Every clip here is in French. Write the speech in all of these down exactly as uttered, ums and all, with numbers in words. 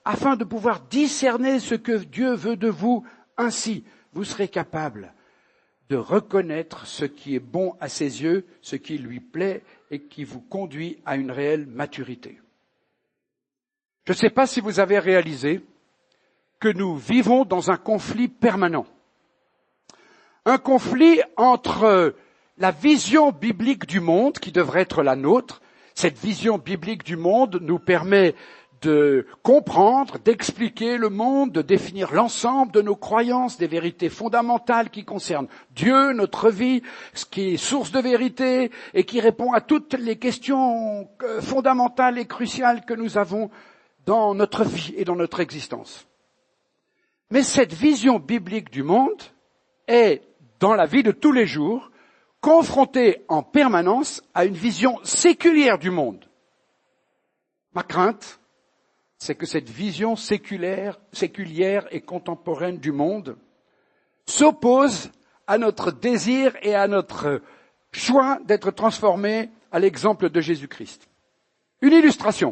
afin de pouvoir discerner ce que Dieu veut de vous. Ainsi, vous serez capable de reconnaître ce qui est bon à ses yeux, ce qui lui plaît et qui vous conduit à une réelle maturité. Je ne sais pas si vous avez réalisé que nous vivons dans un conflit permanent. Un conflit entre la vision biblique du monde, qui devrait être la nôtre. Cette vision biblique du monde nous permet de comprendre, d'expliquer le monde, de définir l'ensemble de nos croyances, des vérités fondamentales qui concernent Dieu, notre vie, ce qui est source de vérité et qui répond à toutes les questions fondamentales et cruciales que nous avons dans notre vie et dans notre existence. Mais cette vision biblique du monde est, dans la vie de tous les jours, confrontée en permanence à une vision séculière du monde. Ma crainte, c'est que cette vision séculaire, séculière et contemporaine du monde s'oppose à notre désir et à notre choix d'être transformés à l'exemple de Jésus-Christ. Une illustration.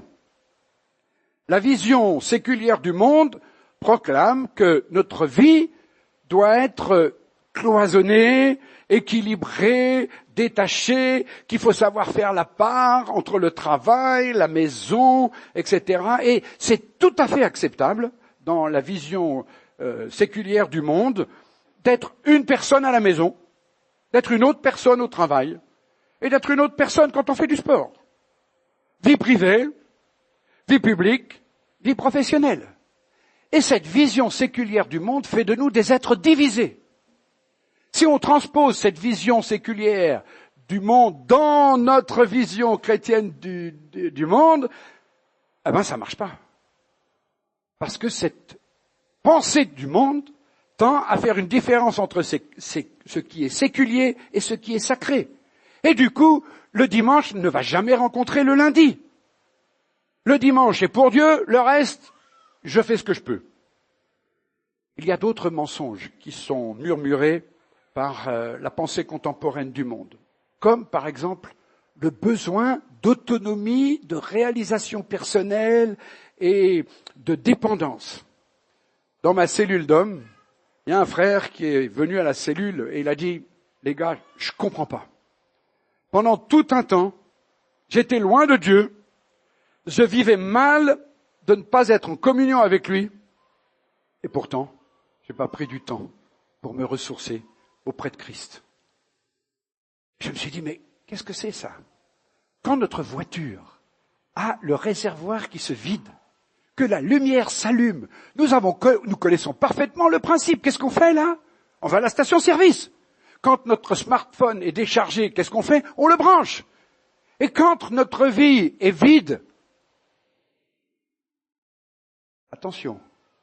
La vision séculière du monde proclame que notre vie doit être cloisonnée, équilibrée, détachée, qu'il faut savoir faire la part entre le travail, la maison, et cetera. Et c'est tout à fait acceptable dans la vision euh, séculière du monde d'être une personne à la maison, d'être une autre personne au travail et d'être une autre personne quand on fait du sport. Vie privée, vie publique, vie professionnelle. Et cette vision séculière du monde fait de nous des êtres divisés. Si on transpose cette vision séculière du monde dans notre vision chrétienne du, du, du monde, eh ben ça marche pas. Parce que cette pensée du monde tend à faire une différence entre ce, ce qui est séculier et ce qui est sacré. Et du coup, le dimanche ne va jamais rencontrer le lundi. Le dimanche est pour Dieu, le reste, je fais ce que je peux. Il y a d'autres mensonges qui sont murmurés par euh, la pensée contemporaine du monde, comme par exemple le besoin d'autonomie, de réalisation personnelle et de dépendance. Dans ma cellule d'hommes, il y a un frère qui est venu à la cellule et il a dit « Les gars, je comprends pas. Pendant tout un temps, j'étais loin de Dieu, je vivais mal de ne pas être en communion avec lui, et pourtant, je n'ai pas pris du temps pour me ressourcer auprès de Christ. » Je me suis dit, mais qu'est-ce que c'est ça? Quand notre voiture a le réservoir qui se vide, que la lumière s'allume, nous avons, nous connaissons parfaitement le principe. Qu'est-ce qu'on fait là? On va à la station-service. Quand notre smartphone est déchargé, qu'est-ce qu'on fait? On le branche. Et quand notre vie est vide, attention,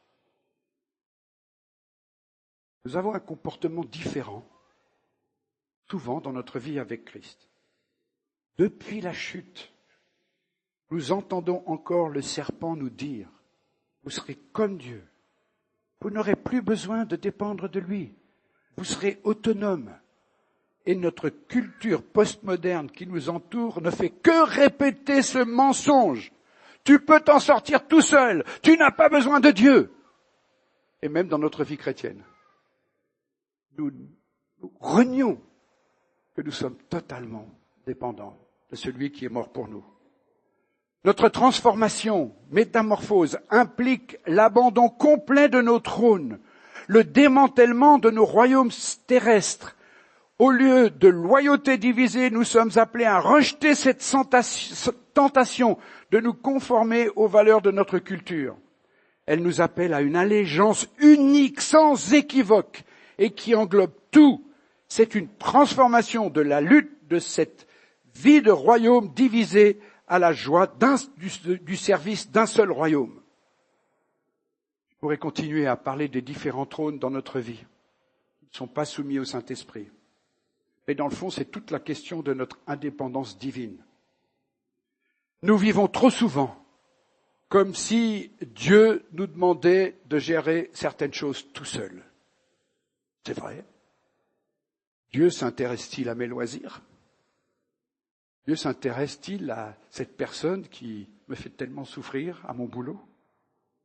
nous avons un comportement différent, souvent dans notre vie avec Christ. Depuis la chute, nous entendons encore le serpent nous dire « Vous serez comme Dieu, vous n'aurez plus besoin de dépendre de lui, vous serez autonome. » Et notre culture postmoderne qui nous entoure ne fait que répéter ce mensonge. Tu peux t'en sortir tout seul, tu n'as pas besoin de Dieu. Et même dans notre vie chrétienne, nous, nous renions que nous sommes totalement dépendants de celui qui est mort pour nous. Notre transformation, métamorphose, implique l'abandon complet de nos trônes, le démantèlement de nos royaumes terrestres. Au lieu de loyauté divisée, nous sommes appelés à rejeter cette tentation de nous conformer aux valeurs de notre culture. Elle nous appelle à une allégeance unique, sans équivoque, et qui englobe tout. C'est une transformation de la lutte de cette vie de royaume divisé à la joie d'un, du, du service d'un seul royaume. Je pourrais continuer à parler des différents trônes dans notre vie, qui ne sont pas soumis au Saint-Esprit. Mais dans le fond, c'est toute la question de notre indépendance divine. Nous vivons trop souvent comme si Dieu nous demandait de gérer certaines choses tout seul. C'est vrai. Dieu s'intéresse-t-il à mes loisirs? Dieu s'intéresse-t-il à cette personne qui me fait tellement souffrir à mon boulot?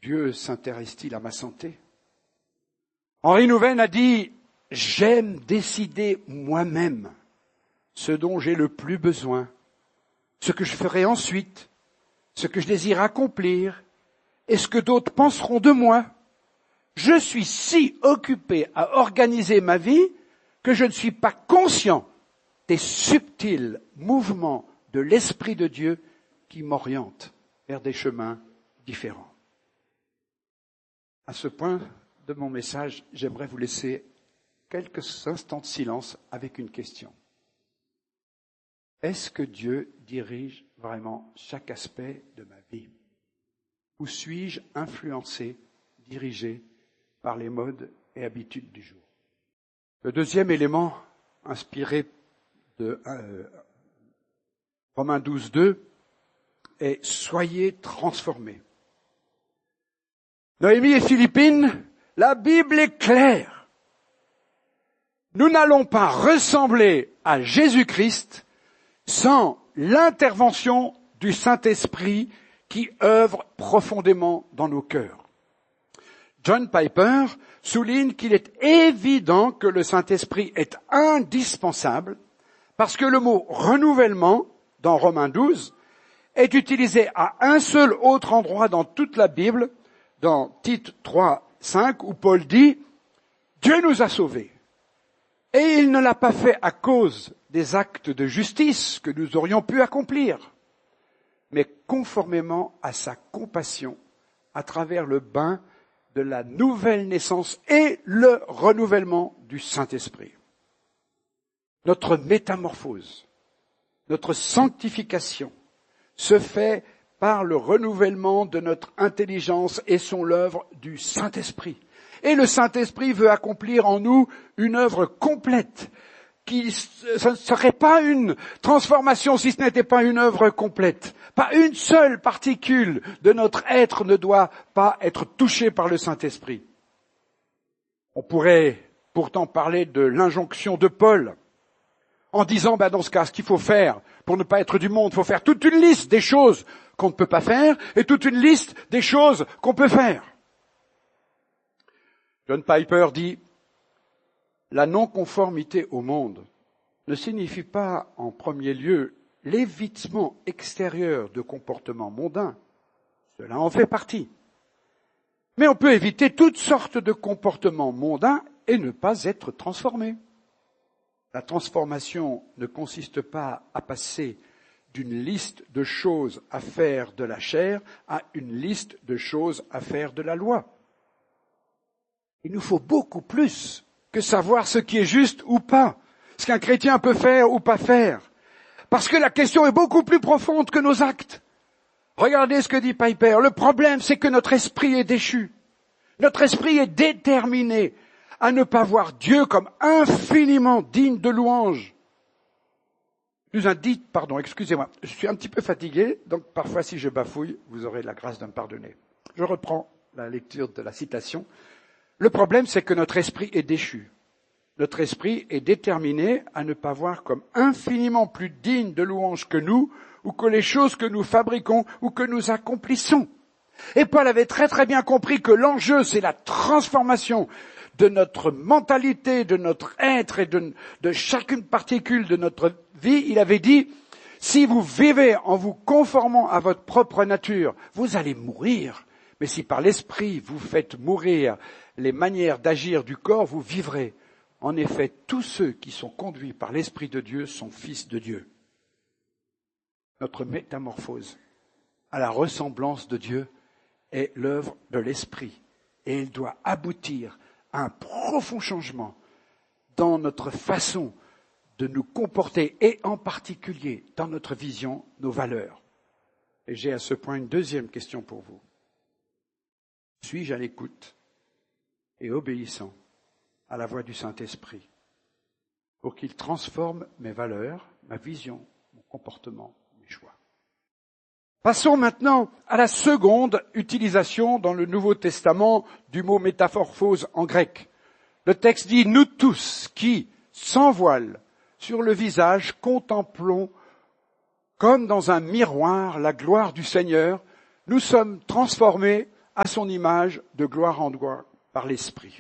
Dieu s'intéresse-t-il à ma santé? Henri Nouwen a dit « J'aime décider moi-même ce dont j'ai le plus besoin, ce que je ferai ensuite, ce que je désire accomplir et ce que d'autres penseront de moi. Je suis si occupé à organiser ma vie que je ne suis pas conscient des subtils mouvements de l'Esprit de Dieu qui m'orientent vers des chemins différents. » À ce point de mon message, j'aimerais vous laisser quelques instants de silence avec une question. Est-ce que Dieu dirige vraiment chaque aspect de ma vie? Ou suis-je influencé, dirigé par les modes et habitudes du jour? Le deuxième élément, inspiré de euh, Romains douze, deux, est « Soyez transformés ». Noémie et Philippine, la Bible est claire. Nous n'allons pas ressembler à Jésus-Christ sans l'intervention du Saint-Esprit qui œuvre profondément dans nos cœurs. John Piper souligne qu'il est évident que le Saint-Esprit est indispensable parce que le mot « renouvellement » dans Romains douze est utilisé à un seul autre endroit dans toute la Bible, dans Tite trois, cinq, où Paul dit « Dieu nous a sauvés ». Et il ne l'a pas fait à cause des actes de justice que nous aurions pu accomplir, mais conformément à sa compassion à travers le bain de la nouvelle naissance et le renouvellement du Saint-Esprit. Notre métamorphose, notre sanctification se fait par le renouvellement de notre intelligence et son l'œuvre du Saint-Esprit. Et le Saint-Esprit veut accomplir en nous une œuvre complète, qui ce ne serait pas une transformation si ce n'était pas une œuvre complète. Pas une seule particule de notre être ne doit pas être touchée par le Saint-Esprit. On pourrait pourtant parler de l'injonction de Paul, en disant, ben dans ce cas, ce qu'il faut faire pour ne pas être du monde, il faut faire toute une liste des choses qu'on ne peut pas faire et toute une liste des choses qu'on peut faire. John Piper dit, la non-conformité au monde ne signifie pas en premier lieu l'évitement extérieur de comportements mondains. Cela en fait partie. Mais on peut éviter toutes sortes de comportements mondains et ne pas être transformé. La transformation ne consiste pas à passer d'une liste de choses à faire de la chair à une liste de choses à faire de la loi. Il nous faut beaucoup plus que savoir ce qui est juste ou pas, ce qu'un chrétien peut faire ou pas faire. Parce que la question est beaucoup plus profonde que nos actes. Regardez ce que dit Piper. Le problème, c'est que notre esprit est déchu. Notre esprit est déterminé à ne pas voir Dieu comme infiniment digne de louange. Nous indique, pardon, excusez-moi, je suis un petit peu fatigué, donc parfois si je bafouille, vous aurez la grâce de me pardonner. Je reprends la lecture de la citation. Le problème, c'est que notre esprit est déchu. Notre esprit est déterminé à ne pas voir comme infiniment plus digne de louange que nous, ou que les choses que nous fabriquons, ou que nous accomplissons. Et Paul avait très très bien compris que l'enjeu, c'est la transformation de notre mentalité, de notre être et de, de chacune particule de notre vie. Il avait dit, si vous vivez en vous conformant à votre propre nature, vous allez mourir. Mais si par l'esprit vous faites mourir les manières d'agir du corps, vous vivrez. En effet, tous ceux qui sont conduits par l'Esprit de Dieu sont fils de Dieu. Notre métamorphose à la ressemblance de Dieu est l'œuvre de l'Esprit. Et elle doit aboutir à un profond changement dans notre façon de nous comporter et en particulier dans notre vision, nos valeurs. Et j'ai à ce point une deuxième question pour vous. Suis-je à l'écoute et obéissant à la voix du Saint-Esprit pour qu'il transforme mes valeurs, ma vision, mon comportement, mes choix? Passons maintenant à la seconde utilisation dans le Nouveau Testament du mot métamorphose en grec. Le texte dit « Nous tous qui, sans voile, sur le visage, contemplons comme dans un miroir la gloire du Seigneur, nous sommes transformés à son image de gloire en gloire par l'Esprit.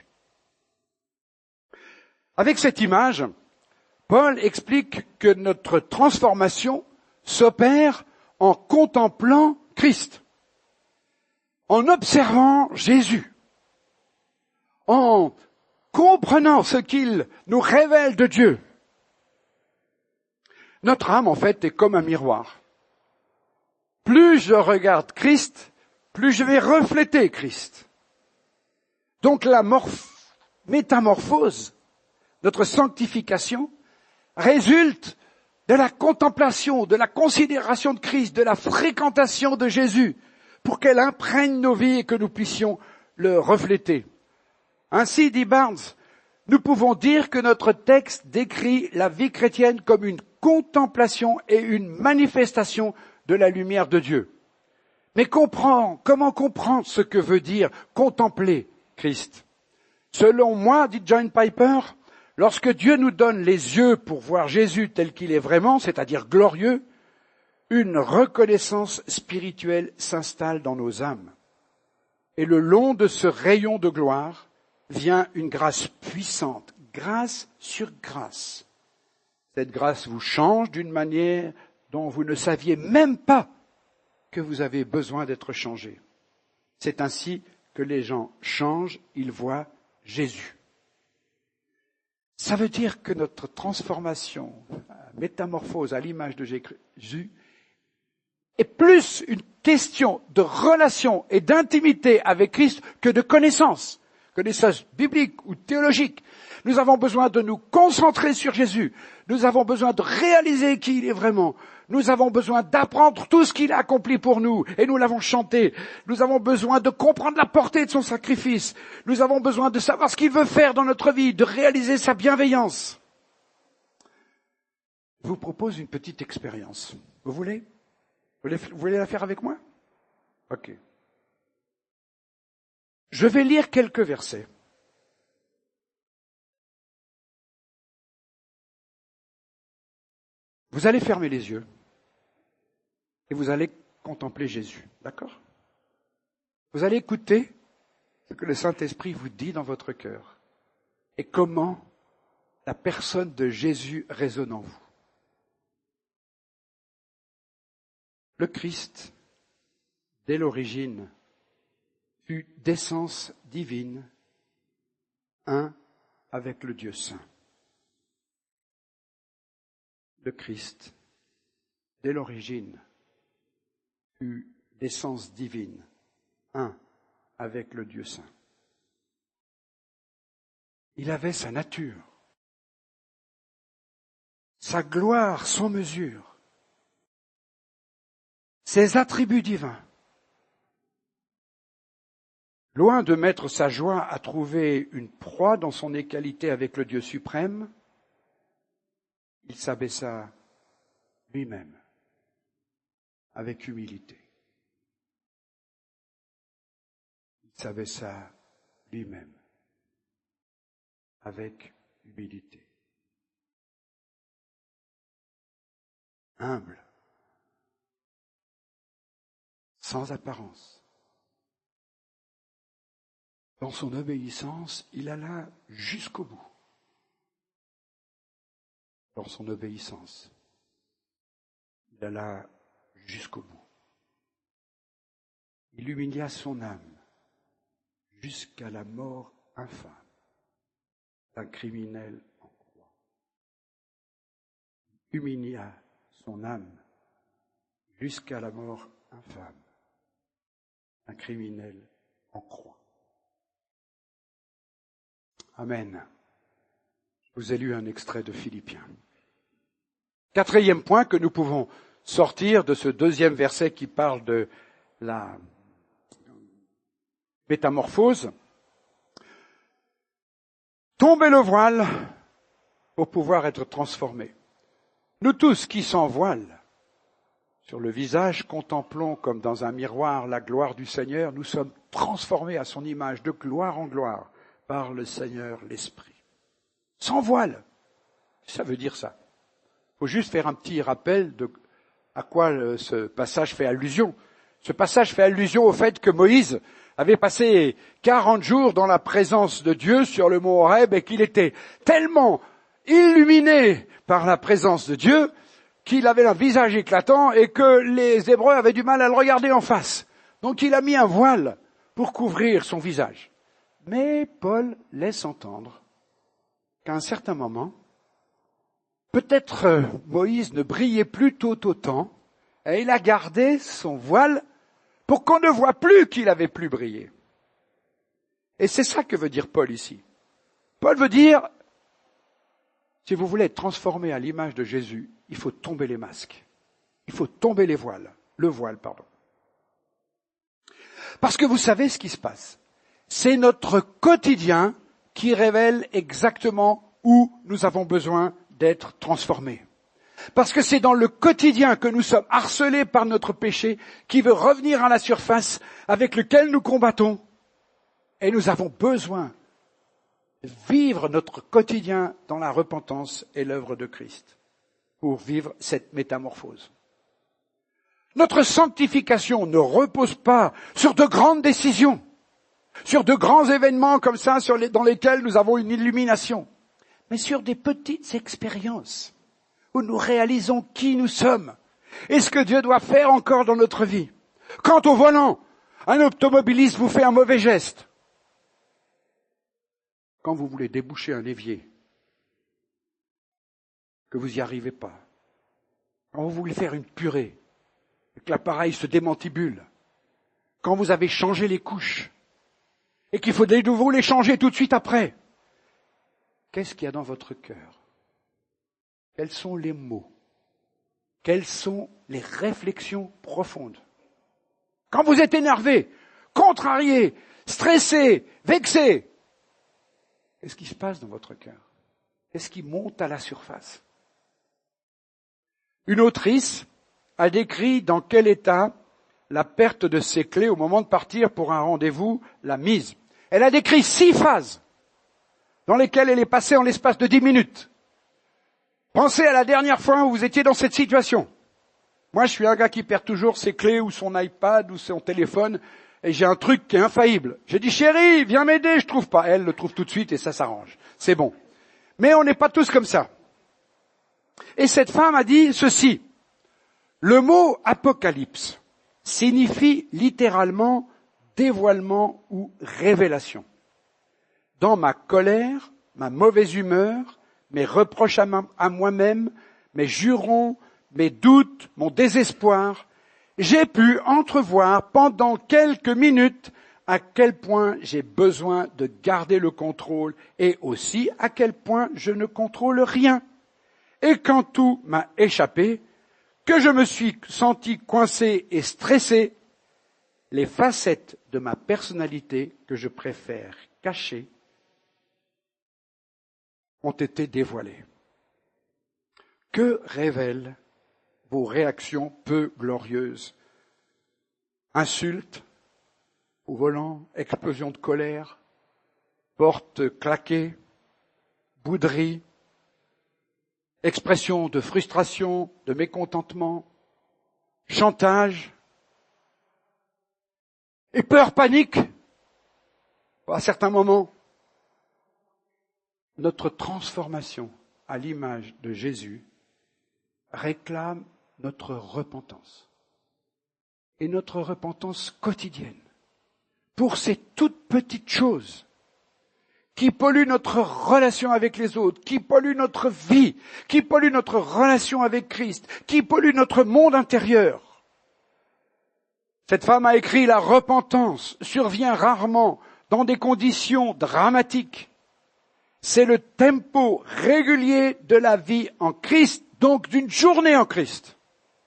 Avec cette image, Paul explique que notre transformation s'opère en contemplant Christ, en observant Jésus, en comprenant ce qu'il nous révèle de Dieu. Notre âme, en fait, est comme un miroir. Plus je regarde Christ, plus je vais refléter Christ. Donc la morph- métamorphose, notre sanctification, résulte de la contemplation, de la considération de Christ, de la fréquentation de Jésus, pour qu'elle imprègne nos vies et que nous puissions le refléter. Ainsi, dit Barnes, nous pouvons dire que notre texte décrit la vie chrétienne comme une contemplation et une manifestation de la lumière de Dieu. Mais comprends, comment comprendre ce que veut dire contempler Christ? Selon moi, dit John Piper, lorsque Dieu nous donne les yeux pour voir Jésus tel qu'il est vraiment, c'est-à-dire glorieux, une reconnaissance spirituelle s'installe dans nos âmes. Et le long de ce rayon de gloire vient une grâce puissante, grâce sur grâce. Cette grâce vous change d'une manière dont vous ne saviez même pas que vous avez besoin d'être changé. C'est ainsi que les gens changent, ils voient Jésus. Ça veut dire que notre transformation, métamorphose à l'image de Jésus, est plus une question de relation et d'intimité avec Christ que de connaissance, connaissance biblique ou théologique. Nous avons besoin de nous concentrer sur Jésus. Nous avons besoin de réaliser qui il est vraiment. Nous avons besoin d'apprendre tout ce qu'il a accompli pour nous, et nous l'avons chanté. Nous avons besoin de comprendre la portée de son sacrifice. Nous avons besoin de savoir ce qu'il veut faire dans notre vie, de réaliser sa bienveillance. Je vous propose une petite expérience. Vous voulez ? Vous voulez, vous voulez la faire avec moi ? Ok. Je vais lire quelques versets. Vous allez fermer les yeux et vous allez contempler Jésus, d'accord ? Vous allez écouter ce que le Saint-Esprit vous dit dans votre cœur et comment la personne de Jésus résonne en vous. Le Christ, dès l'origine, fut d'essence divine, un avec le Dieu saint. Le Christ, dès l'origine, fut d'essence divine, un avec le Dieu saint. Il avait sa nature, sa gloire sans mesure, ses attributs divins. Loin de mettre sa joie à trouver une proie dans son égalité avec le Dieu suprême, il s'abaissa lui-même avec humilité. Il s'abaissa lui-même avec humilité. Humble, sans apparence. Dans son obéissance, il alla jusqu'au bout. Dans son obéissance, il alla jusqu'au bout. Il humilia son âme jusqu'à la mort infâme d'un criminel en croix. Il humilia son âme jusqu'à la mort infâme d'un criminel en croix. Amen. Je vous ai lu un extrait de Philippiens. Quatrième point que nous pouvons sortir de ce deuxième verset qui parle de la métamorphose. Tombez le voile pour pouvoir être transformés. Nous tous qui sans voile, sur le visage, contemplons comme dans un miroir la gloire du Seigneur, nous sommes transformés à son image de gloire en gloire par le Seigneur l'Esprit. Sans voile. Ça veut dire ça. Il faut juste faire un petit rappel de à quoi ce passage fait allusion. Ce passage fait allusion au fait que Moïse avait passé quarante jours dans la présence de Dieu sur le mont Horeb et qu'il était tellement illuminé par la présence de Dieu qu'il avait un visage éclatant et que les Hébreux avaient du mal à le regarder en face. Donc il a mis un voile pour couvrir son visage. Mais Paul laisse entendre qu'à un certain moment, peut-être Moïse ne brillait plus tôt autant et il a gardé son voile pour qu'on ne voit plus qu'il avait plus brillé. Et c'est ça que veut dire Paul ici. Paul veut dire, si vous voulez être transformé à l'image de Jésus, il faut tomber les masques. Il faut tomber les voiles. Le voile, pardon. Parce que vous savez ce qui se passe. C'est notre quotidien qui révèle exactement où nous avons besoin d'être transformés. Parce que c'est dans le quotidien que nous sommes harcelés par notre péché qui veut revenir à la surface, avec lequel nous combattons. Et nous avons besoin de vivre notre quotidien dans la repentance et l'œuvre de Christ pour vivre cette métamorphose. Notre sanctification ne repose pas sur de grandes décisions, sur de grands événements comme ça sur les, dans lesquels nous avons une illumination, mais sur des petites expériences où nous réalisons qui nous sommes et ce que Dieu doit faire encore dans notre vie. Quand au volant, un automobiliste vous fait un mauvais geste, quand vous voulez déboucher un évier, que vous n'y arrivez pas, quand vous voulez faire une purée, et que l'appareil se démantibule, quand vous avez changé les couches, et qu'il faut de nouveau les changer tout de suite après, qu'est-ce qu'il y a dans votre cœur? Quels sont les mots? Quelles sont les réflexions profondes? Quand vous êtes énervé, contrarié, stressé, vexé, qu'est-ce qui se passe dans votre cœur? Qu'est-ce qui monte à la surface? Une autrice a décrit dans quel état la perte de ses clés au moment de partir pour un rendez-vous l'a mise. Elle a décrit six phases dans lesquelles elle est passée en l'espace de dix minutes. Pensez à la dernière fois où vous étiez dans cette situation. Moi, je suis un gars qui perd toujours ses clés ou son iPad ou son téléphone et j'ai un truc qui est infaillible. J'ai dit, chérie, viens m'aider, je trouve pas. Elle le trouve tout de suite et ça s'arrange. C'est bon. Mais on n'est pas tous comme ça. Et cette femme a dit ceci. Le mot apocalypse signifie littéralement dévoilement ou révélation. Dans ma colère, ma mauvaise humeur, mes reproches à, ma, à moi-même, mes jurons, mes doutes, mon désespoir, j'ai pu entrevoir pendant quelques minutes à quel point j'ai besoin de garder le contrôle et aussi à quel point je ne contrôle rien. Et quand tout m'a échappé, que je me suis senti coincé et stressé, les facettes de ma personnalité que je préfère cacher ont été dévoilées. Que révèlent vos réactions peu glorieuses? Insultes au volant, explosion de colère, porte claquée, bouderie, expression de frustration, de mécontentement, chantage, et peur, panique, à certains moments. Notre transformation à l'image de Jésus réclame notre repentance. Et notre repentance quotidienne pour ces toutes petites choses qui polluent notre relation avec les autres, qui polluent notre vie, qui polluent notre relation avec Christ, qui polluent notre monde intérieur. Cette femme a écrit, la repentance survient rarement dans des conditions dramatiques. C'est le tempo régulier de la vie en Christ, donc d'une journée en Christ.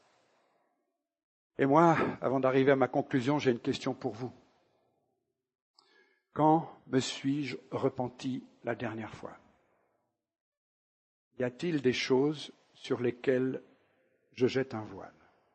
Et moi, avant d'arriver à ma conclusion, j'ai une question pour vous. Quand me suis-je repenti la dernière fois? Y a-t-il des choses sur lesquelles je jette un voile?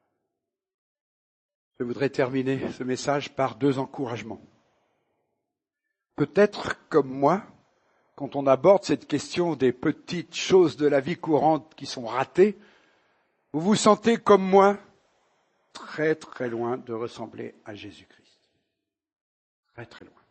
Je voudrais terminer ce message par deux encouragements. Peut-être comme moi, quand on aborde cette question des petites choses de la vie courante qui sont ratées, vous vous sentez comme moi, très très loin de ressembler à Jésus-Christ. Très très loin.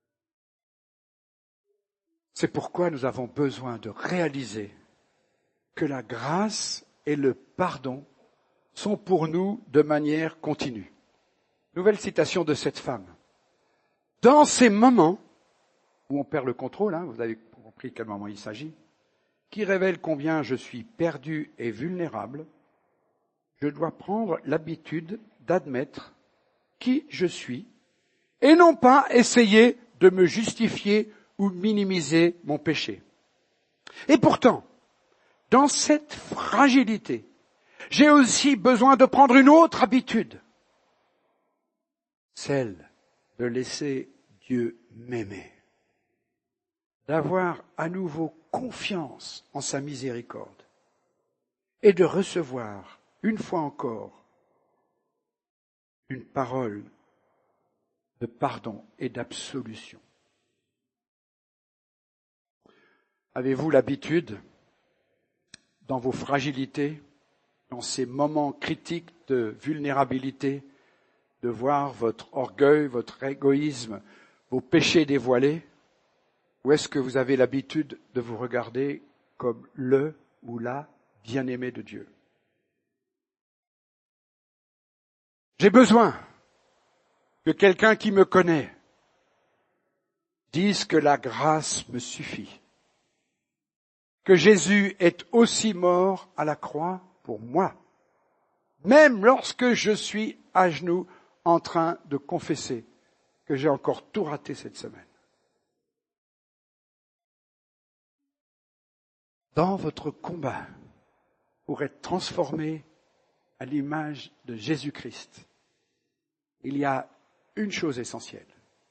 C'est pourquoi nous avons besoin de réaliser que la grâce et le pardon sont pour nous de manière continue. Nouvelle citation de cette femme. Dans ces moments où on perd le contrôle, hein, vous avez compris quel moment il s'agit, qui révèle combien je suis perdu et vulnérable, je dois prendre l'habitude d'admettre qui je suis et non pas essayer de me justifier ou minimiser mon péché. Et pourtant, dans cette fragilité, j'ai aussi besoin de prendre une autre habitude, celle de laisser Dieu m'aimer, d'avoir à nouveau confiance en sa miséricorde et de recevoir, une fois encore, une parole de pardon et d'absolution. Avez-vous l'habitude, dans vos fragilités, dans ces moments critiques de vulnérabilité, de voir votre orgueil, votre égoïsme, vos péchés dévoilés? Ou est-ce que vous avez l'habitude de vous regarder comme le ou la bien-aimé de Dieu? J'ai besoin que quelqu'un qui me connaît dise que la grâce me suffit, que Jésus est aussi mort à la croix pour moi, même lorsque je suis à genoux en train de confesser que j'ai encore tout raté cette semaine. Dans votre combat pour être transformé à l'image de Jésus-Christ, il y a une chose essentielle.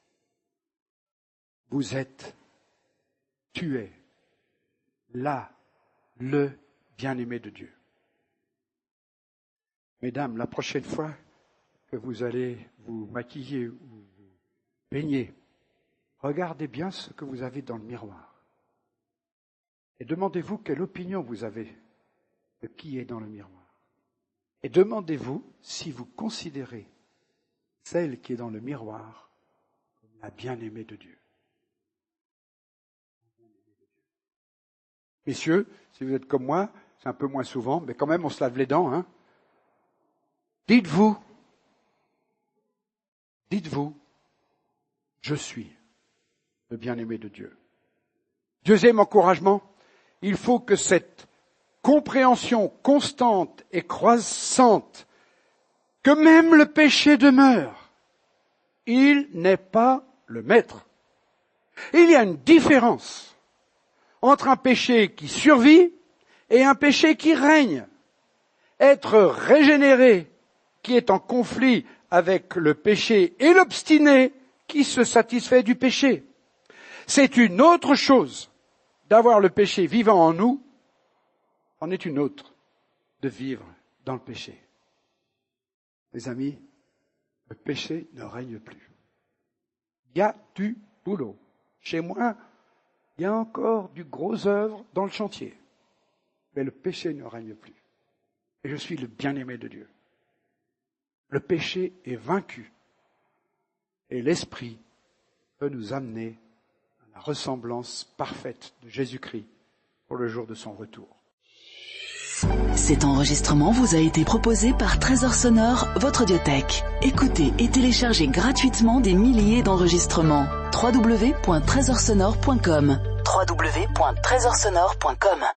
Vous êtes, tu es, là, le bien-aimé de Dieu. Mesdames, la prochaine fois que vous allez vous maquiller ou vous baigner, regardez bien ce que vous avez dans le miroir. Et demandez-vous quelle opinion vous avez de qui est dans le miroir. Et demandez-vous si vous considérez celle qui est dans le miroir comme la bien-aimée de Dieu. Messieurs, si vous êtes comme moi, c'est un peu moins souvent, mais quand même on se lave les dents, hein. Dites-vous, dites-vous, je suis le bien-aimé de Dieu. Deuxième encouragement, il faut que cette compréhension constante et croissante que même le péché demeure, il n'est pas le maître. Il y a une différence entre un péché qui survit et un péché qui règne. Être régénéré, qui est en conflit avec le péché, et l'obstiné, qui se satisfait du péché. C'est une autre chose d'avoir le péché vivant en nous, en est une autre de vivre dans le péché. Les amis, le péché ne règne plus. Il y a du boulot. Chez moi, il y a encore du gros œuvre dans le chantier. Mais le péché ne règne plus. Et je suis le bien-aimé de Dieu. Le péché est vaincu. Et l'Esprit peut nous amener à la ressemblance parfaite de Jésus-Christ pour le jour de son retour. Cet enregistrement vous a été proposé par Trésor Sonore, votre audiothèque. Écoutez et téléchargez gratuitement des milliers d'enregistrements. w w w point trésor sonore point com w w w point trésor sonore point com